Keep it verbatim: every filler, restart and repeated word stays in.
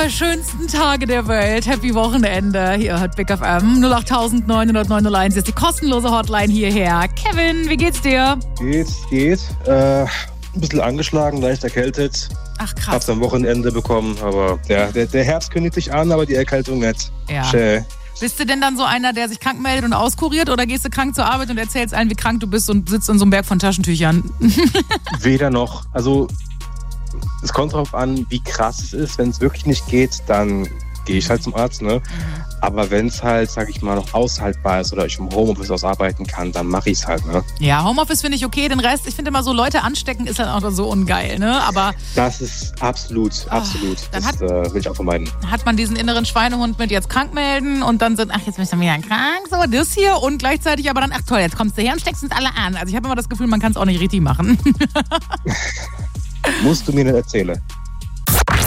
Ah, schönsten Tage der Welt. Happy Wochenende. Hier hat Big F M null acht neun null null neun null eins ist die kostenlose Hotline hierher. Kevin, wie geht's dir? Geht, geht. Äh, ein bisschen angeschlagen, leicht erkältet. Ach krass. Hab's am Wochenende bekommen, aber ja, der, der Herbst kündigt sich an, aber die Erkältung nicht. Ja. Schön. Bist du denn dann so einer, der sich krank meldet und auskuriert, oder gehst du krank zur Arbeit und erzählst allen, wie krank du bist und sitzt in so einem Berg von Taschentüchern? Weder noch. Also es kommt darauf an, wie krass es ist. Wenn es wirklich nicht geht, dann gehe ich halt zum Arzt, ne? Aber wenn es halt, sag ich mal, noch aushaltbar ist oder ich im Homeoffice ausarbeiten kann, dann mache ich es halt, ne? Ja, Homeoffice finde ich okay. Den Rest, ich finde immer so, Leute anstecken ist halt auch so ungeil, ne? Aber das ist absolut, absolut. dann das hat- äh, will ich auch vermeiden. hat man diesen inneren Schweinehund mit jetzt krank melden und dann sind, ach, jetzt bin ich dann wieder krank, so, das hier, und gleichzeitig aber dann, ach toll, jetzt kommst du her und steckst uns alle an. Also ich habe immer das Gefühl, man kann es auch nicht richtig machen. Musst du mir nicht erzählen.